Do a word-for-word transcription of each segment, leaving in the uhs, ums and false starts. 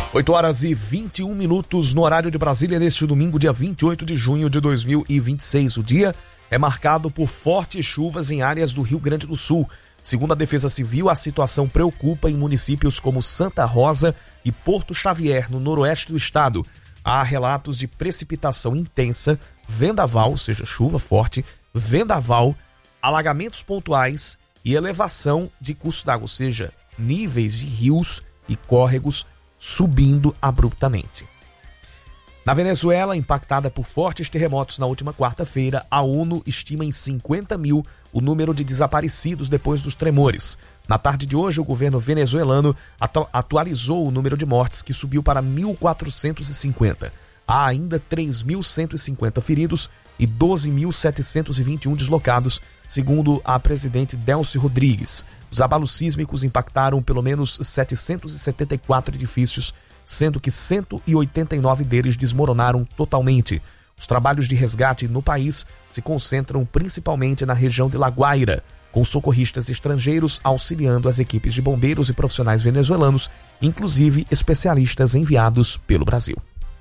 oito horas e vinte e um minutos no horário de Brasília neste domingo, dia vinte e oito de junho de dois mil e vinte e seis. O dia é marcado por fortes chuvas em áreas do Rio Grande do Sul. Segundo a Defesa Civil, a situação preocupa em municípios como Santa Rosa e Porto Xavier, no noroeste do estado. Há relatos de precipitação intensa, vendaval, ou seja, chuva forte, vendaval, alagamentos pontuais e elevação de curso d'água, ou seja, níveis de rios e córregos subindo abruptamente. Na Venezuela, impactada por fortes terremotos na última quarta-feira, a ONU estima em cinquenta mil o número de desaparecidos depois dos tremores. Na tarde de hoje, o governo venezuelano atu- atualizou o número de mortes, que subiu para mil quatrocentos e cinquenta. Há ainda três mil cento e cinquenta feridos e doze mil setecentos e vinte e um deslocados, segundo a presidente Delcy Rodrigues. Os abalos sísmicos impactaram pelo menos setecentos e setenta e quatro edifícios, sendo que cento e oitenta e nove deles desmoronaram totalmente. Os trabalhos de resgate no país se concentram principalmente na região de La Guaira, com socorristas estrangeiros auxiliando as equipes de bombeiros e profissionais venezuelanos, inclusive especialistas enviados pelo Brasil.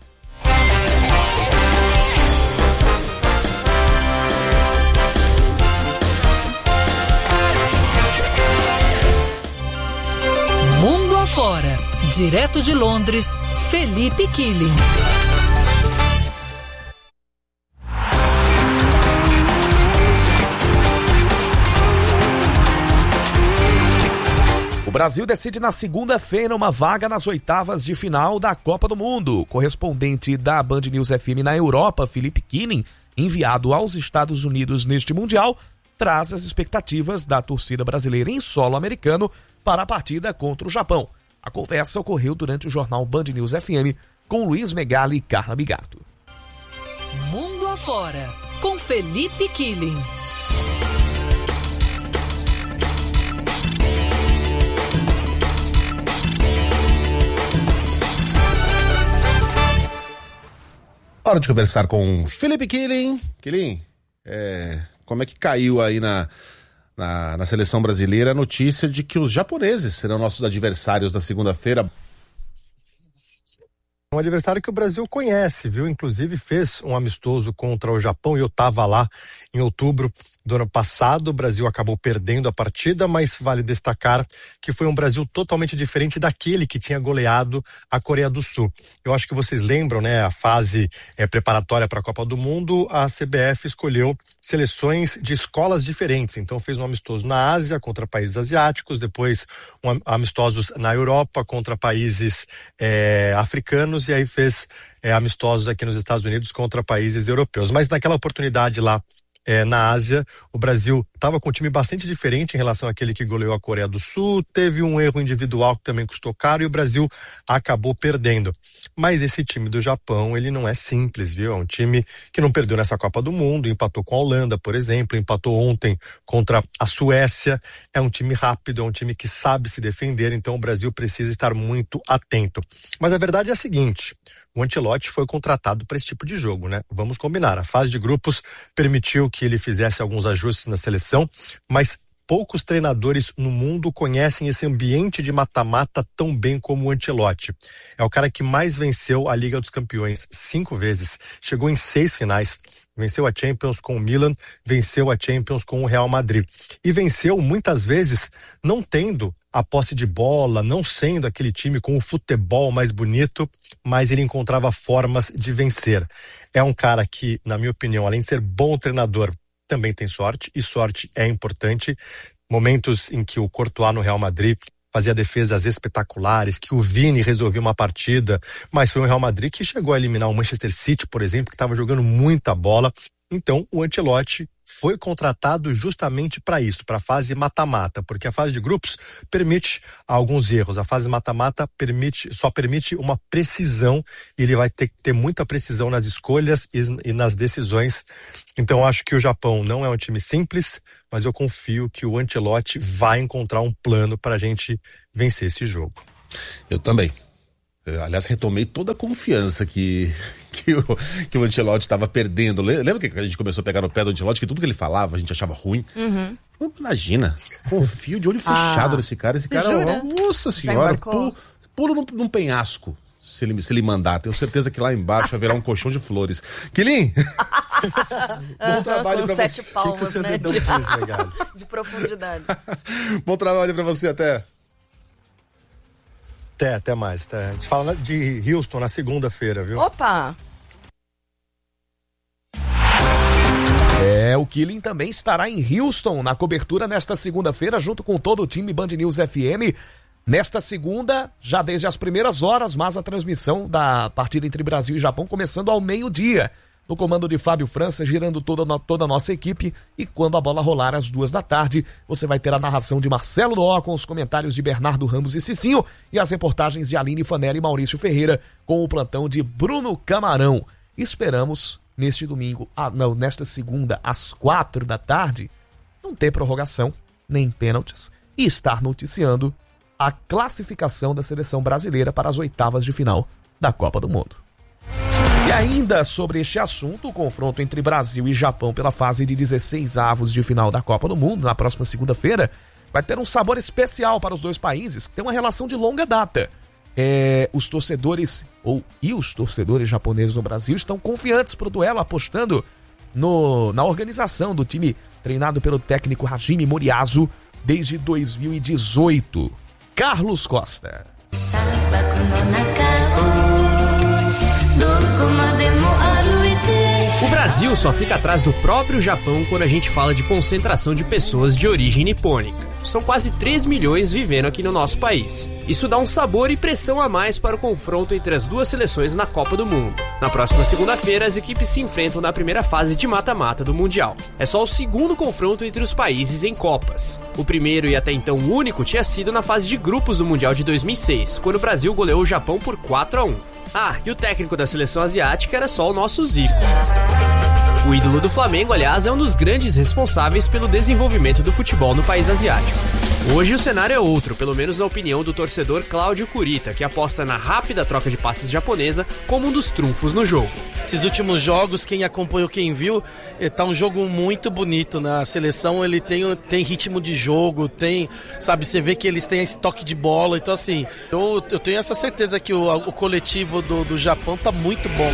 Mundo afora, direto de Londres, Felipe Killing. O Brasil decide na segunda-feira uma vaga nas oitavas de final da Copa do Mundo. O correspondente da Band News F M na Europa, Felipe Killing, enviado aos Estados Unidos neste Mundial, traz as expectativas da torcida brasileira em solo americano para a partida contra o Japão. A conversa ocorreu durante o jornal Band News F M com Luiz Megali e Carla Bigato. Mundo afora, com Felipe Killing. Hora de conversar com Felipe Killing. Killing, é, como é que caiu aí na, na, na seleção brasileira a notícia de que os japoneses serão nossos adversários na segunda-feira? Um adversário que o Brasil conhece, viu? Inclusive fez um amistoso contra o Japão e eu estava lá em outubro do ano passado. O Brasil acabou perdendo a partida, mas vale destacar que foi um Brasil totalmente diferente daquele que tinha goleado a Coreia do Sul. Eu acho que vocês lembram, né? A fase é, preparatória para a Copa do Mundo, a C B F escolheu seleções de escolas diferentes. Então fez um amistoso na Ásia contra países asiáticos, depois um amistosos na Europa contra países é, africanos, e aí fez é, amistosos aqui nos Estados Unidos contra países europeus. Mas naquela oportunidade lá é, na Ásia, o Brasil estava com um time bastante diferente em relação àquele que goleou a Coreia do Sul, teve um erro individual que também custou caro e o Brasil acabou perdendo. Mas esse time do Japão, ele não é simples, viu? É um time que não perdeu nessa Copa do Mundo, empatou com a Holanda, por exemplo, empatou ontem contra a Suécia. É um time rápido, é um time que sabe se defender, então o Brasil precisa estar muito atento. Mas a verdade é a seguinte: o Ancelotti foi contratado para esse tipo de jogo, né? Vamos combinar, a fase de grupos permitiu que ele fizesse alguns ajustes na seleção, mas poucos treinadores no mundo conhecem esse ambiente de mata-mata tão bem como o Ancelotti. É o cara que mais venceu a Liga dos Campeões cinco vezes, chegou em seis finais, venceu a Champions com o Milan, venceu a Champions com o Real Madrid. E venceu muitas vezes não tendo a posse de bola, não sendo aquele time com o futebol mais bonito, mas ele encontrava formas de vencer. É um cara que, na minha opinião, além de ser bom treinador, também tem sorte, e sorte é importante. Momentos em que o Courtois no Real Madrid fazia defesas espetaculares, que o Vini resolvia uma partida, mas foi o Real Madrid que chegou a eliminar o Manchester City, por exemplo, que estava jogando muita bola. Então, o Ancelotti foi contratado justamente para isso, para a fase mata-mata, porque a fase de grupos permite alguns erros. A fase mata-mata permite, só permite uma precisão, e ele vai ter que ter muita precisão nas escolhas e, e nas decisões. Então, acho que o Japão não é um time simples, mas eu confio que o Ancelotti vai encontrar um plano para a gente vencer esse jogo. Eu também. Eu, aliás, retomei toda a confiança que, que, o, que o Ancelotti estava perdendo. Lembra que a gente começou a pegar no pé do Ancelotti, que tudo que ele falava a gente achava ruim? Uhum. Imagina, confio de olho fechado ah, nesse cara. Esse cara, jura? Nossa senhora, pulo, pulo num, num penhasco Se ele, se ele mandar, tenho certeza que lá embaixo haverá um colchão de flores. Quilin! Bom trabalho pra sete você. palmas, Que que né? você De, fez, legado? de profundidade. Bom trabalho pra você, até. Até, até mais. Até. A gente fala de Houston na segunda-feira, viu? Opa! É, o Killing também estará em Houston na cobertura nesta segunda-feira, junto com todo o time Band News F M. Nesta segunda, já desde as primeiras horas, mas a transmissão da partida entre Brasil e Japão começando ao meio-dia. No comando de Fábio França, girando toda, toda a nossa equipe. E quando a bola rolar às duas da tarde, você vai ter a narração de Marcelo Doó com os comentários de Bernardo Ramos e Cicinho e as reportagens de Aline Fanelli e Maurício Ferreira com o plantão de Bruno Camarão. Esperamos, neste domingo, ah, não, nesta segunda, às quatro da tarde, não ter prorrogação, nem pênaltis, e estar noticiando a classificação da seleção brasileira para as oitavas de final da Copa do Mundo. E ainda sobre este assunto, o confronto entre Brasil e Japão pela fase de dezesseis avos de final da Copa do Mundo, na próxima segunda-feira, vai ter um sabor especial para os dois países, que tem uma relação de longa data. É, os torcedores, ou e os torcedores japoneses no Brasil estão confiantes para o duelo, apostando no, na organização do time treinado pelo técnico Hajime Moriyasu desde dois mil e dezoito. Carlos Costa. O Brasil só fica atrás do próprio Japão quando a gente fala de concentração de pessoas de origem nipônica. São quase três milhões vivendo aqui no nosso país. Isso dá um sabor e pressão a mais para o confronto entre as duas seleções na Copa do Mundo. Na próxima segunda-feira, as equipes se enfrentam na primeira fase de mata-mata do Mundial. É só o segundo confronto entre os países em Copas. O primeiro e até então único tinha sido na fase de grupos do Mundial de dois mil e seis, quando o Brasil goleou o Japão por quatro a um. Ah, e o técnico da seleção asiática era só o nosso Zico. O ídolo do Flamengo, aliás, é um dos grandes responsáveis pelo desenvolvimento do futebol no país asiático. Hoje o cenário é outro, pelo menos na opinião do torcedor Cláudio Kurita, que aposta na rápida troca de passes japonesa como um dos trunfos no jogo. Esses últimos jogos, quem acompanhou, quem viu, tá um jogo muito bonito. Na seleção ele tem, tem ritmo de jogo, tem, sabe, você vê que eles têm esse toque de bola. Então assim, eu, eu tenho essa certeza que o, o coletivo do, do Japão tá muito bom.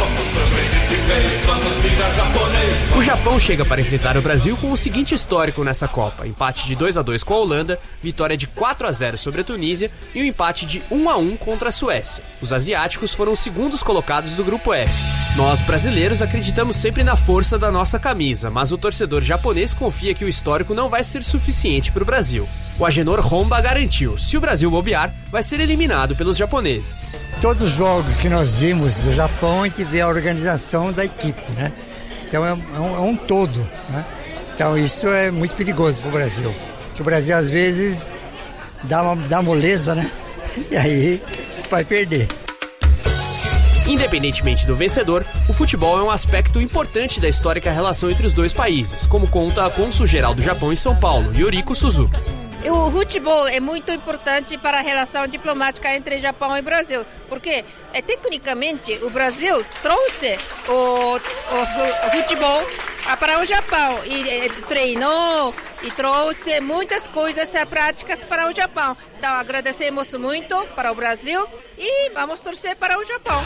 O Japão chega para enfrentar o Brasil com o seguinte histórico nessa Copa: empate de dois a dois com a Holanda, vitória de quatro a zero sobre a Tunísia e um empate de um a um contra a Suécia. Os asiáticos foram os segundos colocados do grupo F. Nós, brasileiros, acreditamos sempre na força da nossa camisa, mas o torcedor japonês confia que o histórico não vai ser suficiente para o Brasil. O Agenor Honda garantiu: se o Brasil bobear, vai ser eliminado pelos japoneses. Todos os jogos que nós vimos do Japão, a gente vê a organização da equipe, né? Então é um, é um todo, né? Então isso é muito perigoso para o Brasil. Porque o Brasil às vezes dá uma dá moleza, né? E aí vai perder. Independentemente do vencedor, o futebol é um aspecto importante da histórica relação entre os dois países, como conta a cônsul-geral do Japão em São Paulo, Yoriko Suzuki. O futebol é muito importante para a relação diplomática entre Japão e Brasil, porque é, tecnicamente o Brasil trouxe o, o, o futebol para o Japão e é, treinou e trouxe muitas coisas práticas para o Japão. Então agradecemos muito para o Brasil e vamos torcer para o Japão.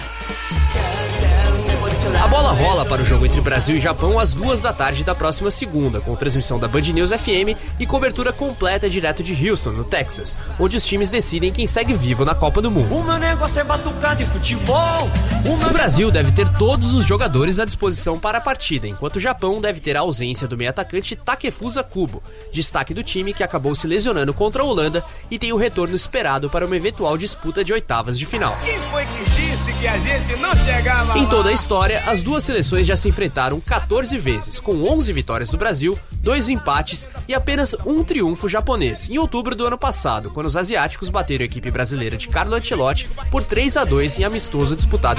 A bola rola para o jogo entre Brasil e Japão às duas da tarde da próxima segunda, com transmissão da Band News F M e cobertura completa direto de Houston, no Texas, onde os times decidem quem segue vivo na Copa do Mundo. O meu negócio é batucar de futebol. O, o Brasil deve ter todos os jogadores à disposição para a partida, enquanto o Japão deve ter a ausência do meio-atacante Takefusa Kubo, destaque do time que acabou se lesionando contra a Holanda e tem o retorno esperado para uma eventual disputa de oitavas de final. Quem foi que disse que a gente não chegava lá? Em toda a história, as duas seleções já se enfrentaram quatorze vezes, com onze vitórias do Brasil, dois empates e apenas um triunfo japonês, em outubro do ano passado, quando os asiáticos bateram a equipe brasileira de Carlo Ancelotti por três a dois em amistoso disputado